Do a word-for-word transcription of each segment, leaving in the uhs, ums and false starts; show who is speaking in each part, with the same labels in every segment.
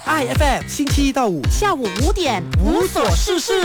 Speaker 1: I F M 星期一到五
Speaker 2: 下午五点
Speaker 1: 无所事事。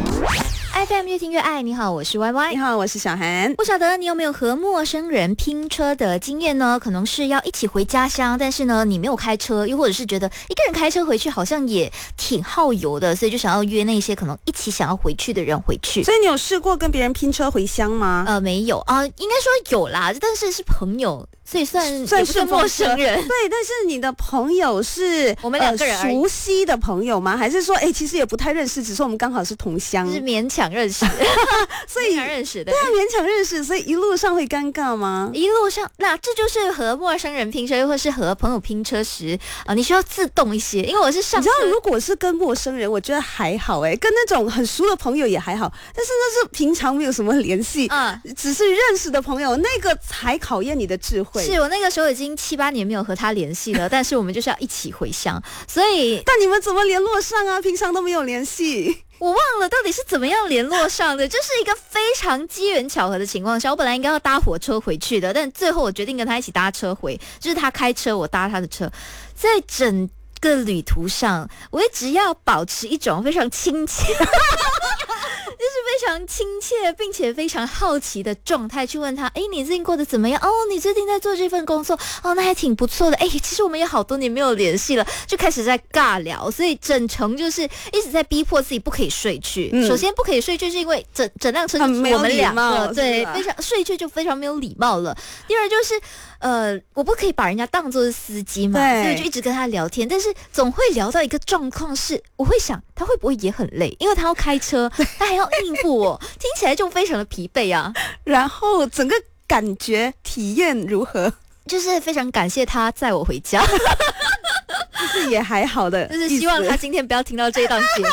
Speaker 2: F M 越听越爱，你好，我是 Y Y。
Speaker 3: 你好，我是小涵。
Speaker 2: 不晓得你有没有和陌生人拼车的经验呢？可能是要一起回家乡，但是呢你没有开车，又或者是觉得一个人开车回去好像也挺耗油的，所以就想要约那些可能一起想要回去的人回去。
Speaker 3: 所以你有试过跟别人拼车回乡吗？
Speaker 2: 呃，没有啊、呃，应该说有啦，但是是朋友，所以算
Speaker 3: 算是
Speaker 2: 陌生人。
Speaker 3: 对，但是你的朋友是
Speaker 2: 我们两个人而已、
Speaker 3: 呃、熟悉的朋友吗？还是说，哎，其实也不太认识，只是我们刚好是同乡，
Speaker 2: 是勉强认识，
Speaker 3: 所以
Speaker 2: 勉强认识的，
Speaker 3: 对啊，勉强认识，所以一路上会尴尬吗？
Speaker 2: 一路上，那这就是和陌生人拼车，又或是和朋友拼车时，呃，你需要自动一些，因为我是上车。
Speaker 3: 你知道，如果是跟陌生人，我觉得还好，哎，跟那种很熟的朋友也还好，但是那是平常没有什么联系，嗯，只是认识的朋友，那个才考验你的智慧。
Speaker 2: 是我那个时候已经七八年没有和他联系了，但是我们就是要一起回乡，所以，
Speaker 3: 但你们怎么联络上啊？平常都没有联系。
Speaker 2: 我忘了到底是怎么样联络上的，就是一个非常机缘巧合的情况下，我本来应该要搭火车回去的，但最后我决定跟他一起搭车回，就是他开车，我搭他的车，在整个旅途上，我一直要保持一种非常亲切。就是非常亲切并且非常好奇的状态去问他，哎，你最近过得怎么样？哦，你最近在做这份工作，哦，那还挺不错的。哎，其实我们也好多年没有联系了，就开始在尬聊，所以整程就是一直在逼迫自己不可以睡去。嗯、首先不可以睡去，是因为整整辆车就是我们两个，对，非常睡去就非常没有礼貌了。第二就是。呃，我不可以把人家当作是司机嘛，所以我就一直跟他聊天，但是总会聊到一个状况是，我会想他会不会也很累，因为他要开车，他还要应付我，听起来就非常的疲惫啊。
Speaker 3: 然后整个感觉体验如何？
Speaker 2: 就是非常感谢他载我回家，
Speaker 3: 就是也还好的，
Speaker 2: 就是希望他今天不要听到这一档节目。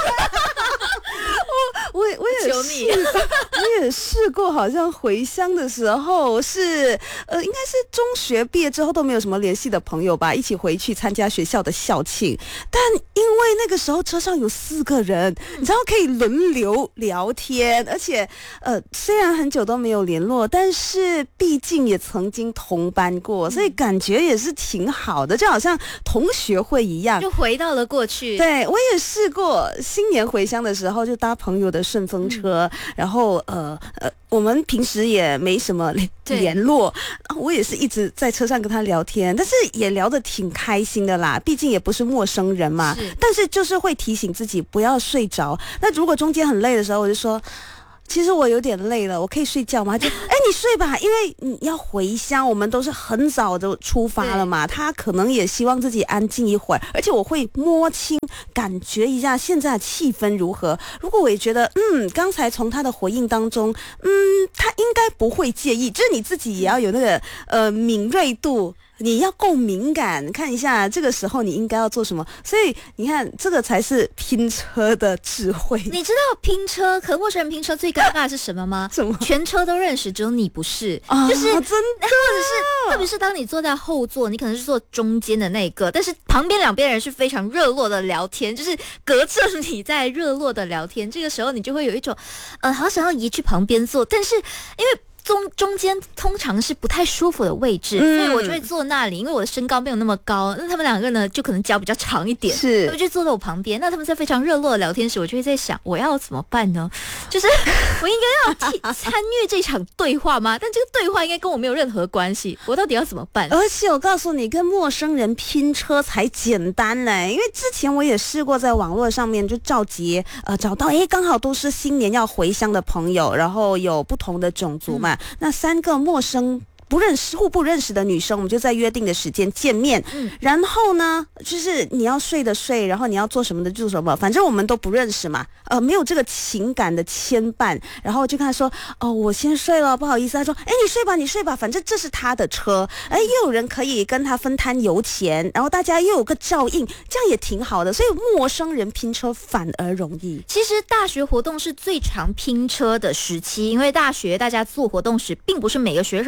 Speaker 3: 我我也
Speaker 2: 求你，
Speaker 3: 我也试过，好像回乡的时候是呃，应该是中学毕业之后都没有什么联系的朋友吧，一起回去参加学校的校庆。但因为那个时候车上有四个人，嗯、你知道可以轮流聊天，而且呃，虽然很久都没有联络，但是毕竟也曾经同班过，所以感觉也是挺好的，就好像同学会一样，
Speaker 2: 就回到了过去。
Speaker 3: 对，我也试过，新年回乡的时候就搭朋友的顺风车，嗯、然后呃呃，我们平时也没什么联络，我也是一直在车上跟他聊天，但是也聊得挺开心的啦，毕竟也不是陌生人嘛。是但是就是会提醒自己不要睡着。那如果中间很累的时候，我就说。其实我有点累了，我可以睡觉吗？就哎，你睡吧，因为你要回乡，我们都是很早就出发了嘛。他可能也希望自己安静一会儿，而且我会摸清、感觉一下现在的气氛如何。如果我也觉得，嗯，刚才从他的回应当中，嗯，他应该不会介意，就是你自己也要有那个呃敏锐度。你要够敏感，看一下这个时候你应该要做什么。所以你看，这个才是拼车的智慧。
Speaker 2: 你知道拼车和陌生人拼车最尴尬的是什么吗？
Speaker 3: 什么？
Speaker 2: 全车都认识，只有你不是。
Speaker 3: 哦、
Speaker 2: 就是真的，或者
Speaker 3: 是
Speaker 2: 特别是当你坐在后座，你可能是坐中间的那个，但是旁边两边人是非常热络的聊天，就是隔着你在热络的聊天。这个时候你就会有一种，呃，好想要移去旁边坐，但是因为。中中间通常是不太舒服的位置，嗯、所以我就会坐那里，因为我的身高没有那么高，那他们两个呢就可能脚比较长一点，
Speaker 3: 是，
Speaker 2: 他们就坐在我旁边。那他们在非常热络的聊天时，我就会在想，我要怎么办呢？就是我应该要替参与这场对话吗？但这个对话应该跟我没有任何关系，我到底要怎么办？
Speaker 3: 而且我告诉你，跟陌生人拼车才简单嘞，因为之前我也试过在网络上面就召集呃找到，哎，刚好都是新年要回乡的朋友，然后有不同的种族嘛。嗯那三个陌生不认识互不认识的女生，我们就在约定的时间见面、嗯、然后呢就是你要睡的睡，然后你要做什么的做什么，反正我们都不认识嘛，呃，没有这个情感的牵绊，然后就跟他说哦，我先睡了，不好意思。他说哎，你睡吧你睡吧，反正这是他的车，哎，又有人可以跟他分摊油钱，然后大家又有个照应，这样也挺好的。所以陌生人拼车反而容易。
Speaker 2: 其实大学活动是最常拼车的时期，因为大学大家做活动时并不是每个学生都会带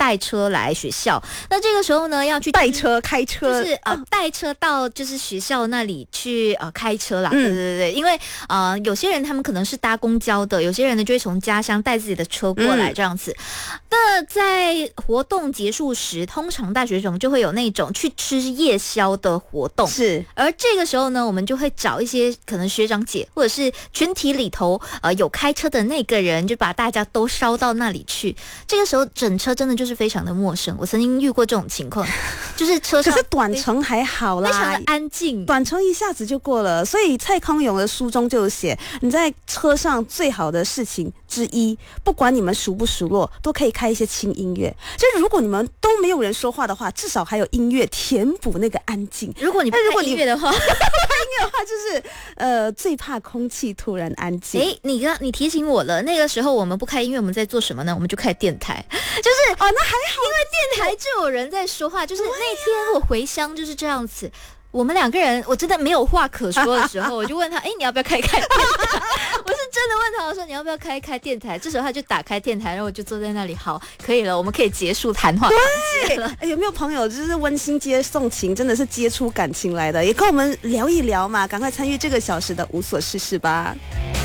Speaker 2: 带车来学校。那这个时候呢，要去
Speaker 3: 带车开车，
Speaker 2: 就是呃带车到就是学校那里去呃开车啦。
Speaker 3: 嗯、
Speaker 2: 对对对，因为呃有些人他们可能是搭公交的，有些人呢就会从家乡带自己的车过来这样子。嗯、那在活动结束时，通常大学生就会有那种去吃夜宵的活动。
Speaker 3: 是，
Speaker 2: 而这个时候呢，我们就会找一些可能学长姐或者是群体里头呃有开车的那个人，就把大家都烧到那里去。这个时候整车真的就是非常的陌生，我曾经遇过这种情况，就是车上
Speaker 3: 可是短程还好啦，
Speaker 2: 非常的安静，
Speaker 3: 短程一下子就过了。所以蔡康永的书中就有写，你在车上最好的事情之一，不管你们熟不熟络，都可以开一些轻音乐。就是如果你们都没有人说话的话，至少还有音乐填补那个安静。
Speaker 2: 如果你不开音乐的话，
Speaker 3: 开音乐的话就是呃最怕空气突然安静。
Speaker 2: 哎，你刚你提醒我了，那个时候我们不开音乐，我们在做什么呢？我们就开电台，就是
Speaker 3: 哦，那还好，
Speaker 2: 因为电台就有人在说话。就是那天我回乡就是这样子。我们两个人，我真的没有话可说的时候，我就问他：“哎，你要不要开开电台？”我是真的问他，我说：“你要不要开开电台？”这时候他就打开电台，然后我就坐在那里，好，可以了，我们可以结束谈话环节了。
Speaker 3: 有没有朋友就是温馨接送情，真的是接出感情来的，也跟我们聊一聊嘛？赶快参与这个小时的无所事事吧。